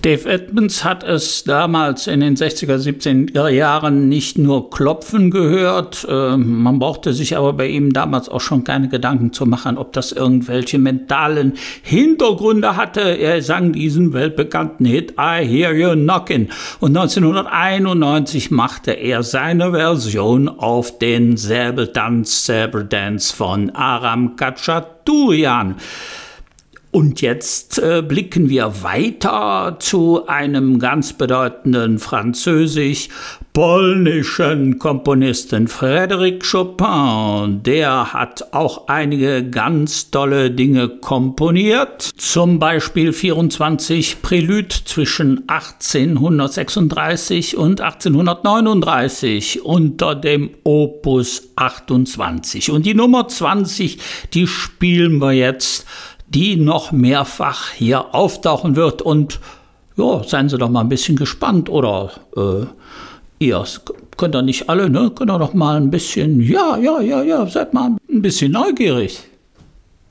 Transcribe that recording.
Dave Edmunds hat es damals in den 60er, 70er Jahren nicht nur klopfen gehört. Man brauchte sich aber bei ihm damals auch schon keine Gedanken zu machen, ob das irgendwelche mentalen Hintergründe hatte. Er sang diesen weltbekannten Hit I Hear You Knockin'. Und 1991 machte er seine Version auf den Säbeltanz von Aram Khachaturian. Und jetzt blicken wir weiter zu einem ganz bedeutenden französisch-polnischen Komponisten, Frédéric Chopin. Der hat auch einige ganz tolle Dinge komponiert. Zum Beispiel 24 Prälude zwischen 1836 und 1839 unter dem Opus 28. Und die Nummer 20, die spielen wir jetzt, die noch mehrfach hier auftauchen wird. Und ja, seien Sie doch mal ein bisschen gespannt. Oder ihr könnt doch nicht alle, ne? Könnt ihr doch mal ein bisschen, ja, seid mal ein bisschen neugierig.